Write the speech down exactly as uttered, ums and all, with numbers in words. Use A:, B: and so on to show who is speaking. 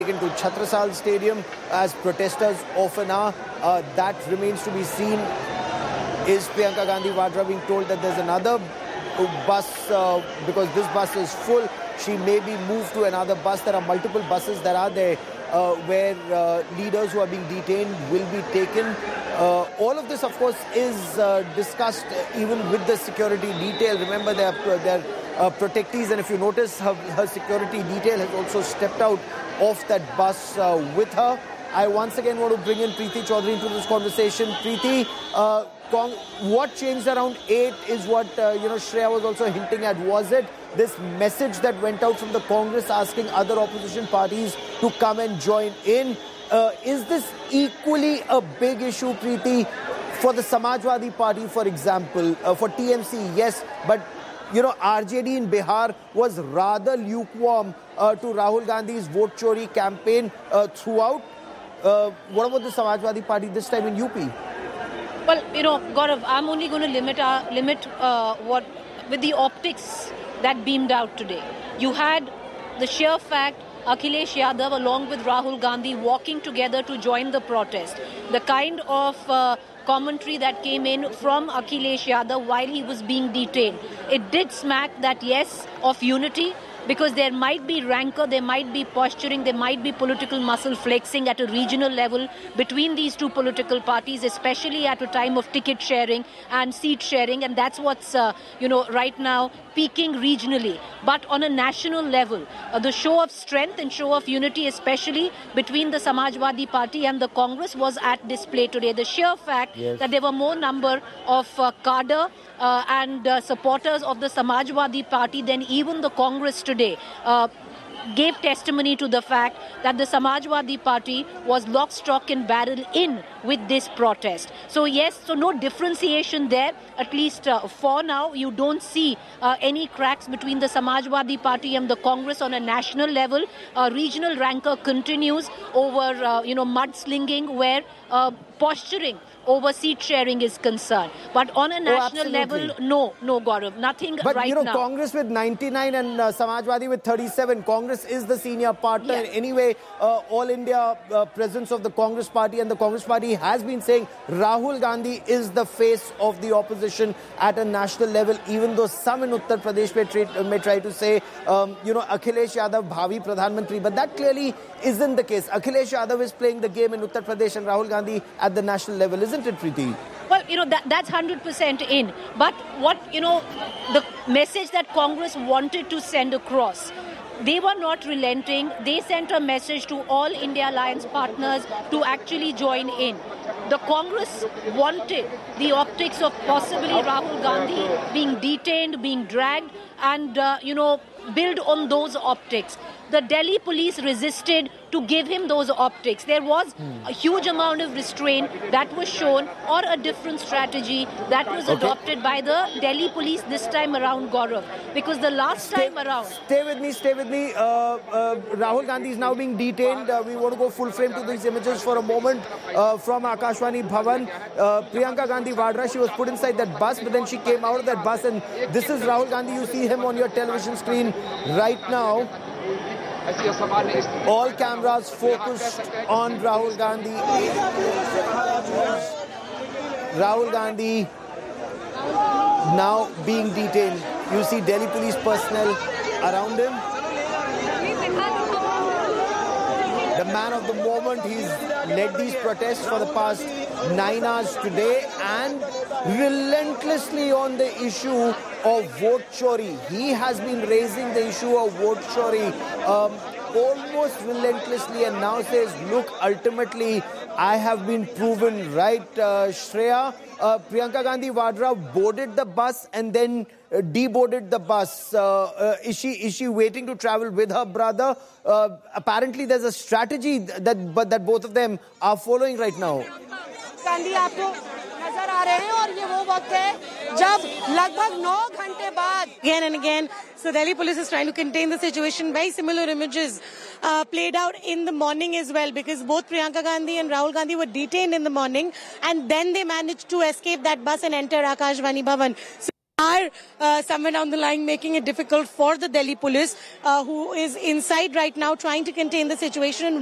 A: taken to Chhatrasal Stadium, as protesters often are. Uh, that remains to be seen. Is Priyanka Gandhi Vadra being told that there's another bus, uh, because this bus is full, she may be moved to another bus? There are multiple buses that are there uh, where uh, leaders who are being detained will be taken. Uh, all of this, of course, is uh, discussed even with the security detail. Remember, they're, they're uh, protectees, and if you notice, her, her security detail has also stepped out of that bus uh, with her. I once again want to bring in Preeti Chaudhary into this conversation. Preeti, uh, what changed around eight is what uh, you know Shreya was also hinting at. Was it this message that went out from the Congress asking other opposition parties to come and join in? Uh, is this equally a big issue, Preeti, for the Samajwadi Party, for example, uh, for T M C? Yes, but you know, R J D in Bihar was rather lukewarm uh, to Rahul Gandhi's vote chori campaign uh, throughout. Uh, what about the Samajwadi Party this time in U P?
B: Well, you know, Gaurav, I'm only going to limit our, limit uh, what with the optics that beamed out today. You had the sheer fact Akhilesh Yadav along with Rahul Gandhi walking together to join the protest. The kind of uh, commentary that came in from Akhilesh Yadav while he was being detained. It did smack that, yes, of unity, because there might be rancor, there might be posturing, there might be political muscle flexing at a regional level between these two political parties, especially at a time of ticket sharing and seat sharing. And that's what's, uh, you know, right now peaking regionally. But on a national level, uh, the show of strength and show of unity, especially between the Samajwadi Party and the Congress, was at display today. The sheer fact yes. that there were more number of uh, cadre uh, and uh, supporters of the Samajwadi Party than even the Congress today uh, gave testimony to the fact that the Samajwadi Party was lock, stock and barrel in with this protest. So yes, so no differentiation there, at least uh, for now. You don't see uh, any cracks between the Samajwadi Party and the Congress on a national level. Uh, regional rancor continues over, uh, you know, mudslinging, where uh, posturing over seat sharing is concerned. But on a national
A: oh,
B: level, no, no, Gaurav, nothing
A: but,
B: right
A: you know,
B: now.
A: Congress with ninety-nine and uh, Samajwadi with thirty-seven. Congress is the senior partner.
B: Yes.
A: Anyway, uh, all India uh, presence of the Congress Party, and the Congress Party has been saying Rahul Gandhi is the face of the opposition at a national level, even though some in Uttar Pradesh may try, may try to say, um, you know, Akhilesh Yadav, Bhavi Pradhan Mantri. But that clearly isn't the case. Akhilesh Yadav is playing the game in Uttar Pradesh and Rahul Gandhi at the national level, isn't it, Preeti?
B: Well, you know, that, that's one hundred percent in. But what, you know, the message that Congress wanted to send across, they were not relenting. They sent a message to all India Alliance partners to actually join in. The Congress wanted the optics of possibly Rahul Gandhi being detained, being dragged, and, uh, you know, build on those optics. The Delhi police resisted to give him those optics. There was hmm. a huge amount of restraint that was shown, or a different strategy that was okay. adopted by the Delhi police this time around, Gaurav. Because the last
A: stay,
B: time around...
A: Stay with me, stay with me. Uh, uh, Rahul Gandhi is now being detained. Uh, we want to go full frame to these images for a moment uh, from Akashvani Bhavan. Uh, Priyanka Gandhi Vadra, she was put inside that bus, but then she came out of that bus, and this is Rahul Gandhi. You see him on your television screen right now. All cameras focused on Rahul Gandhi. Rahul Gandhi now being detained. You see Delhi police personnel around him. The man of the moment, he's led these protests for the past nine hours today, and relentlessly on the issue of vote chori. He has been raising the issue of vote chori um, almost relentlessly, and now says, look, ultimately, I have been proven right. Uh, Shreya, uh, Priyanka Gandhi Vadra boarded the bus and then uh, deboarded the bus. Uh, uh, is she is she waiting to travel with her brother? Uh, apparently, there's a strategy that but that both of them are following right now.
C: Gandhi, आपको नजर आ रहे हैं, और ये वो वक्त है जब लगभग नौ घंटे बाद again and again, so Delhi police is trying to contain the situation. Very similar images uh, played out in the morning as well, because both Priyanka Gandhi and Rahul Gandhi were detained in the morning, and then they managed to escape that bus and enter Akashvani Bhavan. So are uh, somewhere down the line making it difficult for the Delhi police, uh, who is inside right now trying to contain the situation.